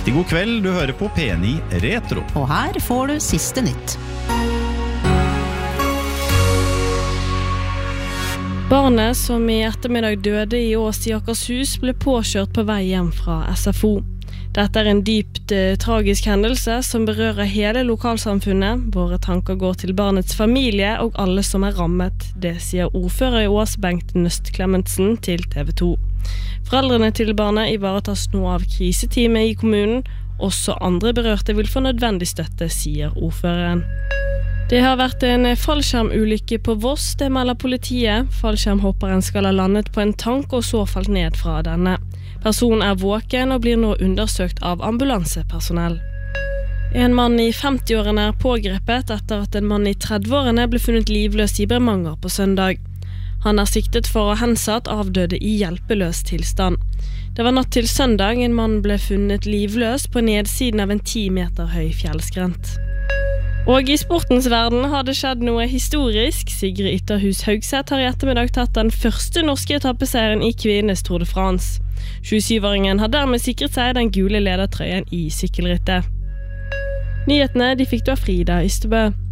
Riktig god kveld, du hører på P9 Retro. Og her får du siste nytt. Barnet som i ettermiddag døde i Ås i Akershus ble påkjørt på vei hjem fra SFO. Dette en dypt tragisk hendelse som berører hele lokalsamfunnet. Våre tanker går til barnets familie og alle som rammet. Det sier ordfører i Ås Bengt Nøst Clementsen til TV 2. Foreldrene til barnet ivaretas nå av kriseteamet i kommunen. Også andre berørte vil få nødvendig støtte, sier ordføreren. Det har vært en fallskjermulykke på Voss, det melder politiet. Fallskjermhopperen skal ha landet på en tank og så falt ned fra denne. Personen våken og blir nå undersøkt av ambulansepersonell. En mann i 50-årene pågrepet etter at en mann i 30-årene ble funnet livløs i Bremanger på søndag. Han siktet for å ha hensatt avdøde i hjelpeløs tilstand. Det var natt til søndag en mann ble funnet livløs på nedsiden av en 10 meter høy fjellskrent. Og i sportens verden har det skjedd noe historisk. Sigrid Ytterhus Haugseth har i ettermiddag tatt den første norske etappeseieren i kvinnes Tour de France. 27-åringen har dermed sikret seg den gule ledertrøyen i sykkelrittet. Nyhetene de fikk du av Frida Ystebø.